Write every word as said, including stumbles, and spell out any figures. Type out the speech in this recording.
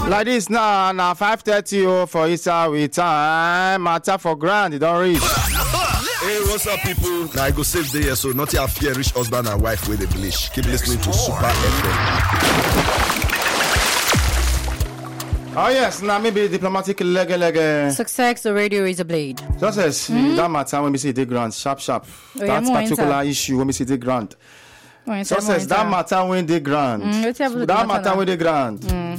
Like this now, now five thirty oh for Easter with time. Matter for grand, it don't reach. Hey, what's up, people? Now I go save the year, so not your fear rich husband and wife with the bleach. Keep listening to Super F M. Oh yes, now maybe diplomatic leg leg. Success, the radio is a blade. Just as mm-hmm. that matter when we see the grant, sharp sharp. Oh, that yeah, particular enter. issue when we see the grant. Just as that matter when the grant. Mm, that matter when the grant. Mm.